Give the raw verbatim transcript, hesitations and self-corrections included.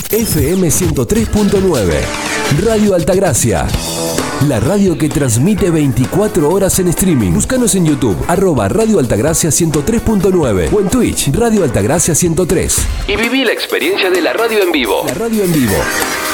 F M ciento tres punto nueve. Radio Altagracia. La radio que transmite veinticuatro horas en streaming. Búscanos en YouTube, arroba Radio Altagracia ciento tres punto nueve o en Twitch, Radio Altagracia ciento tres. Y viví la experiencia de la radio en vivo. La radio en vivo.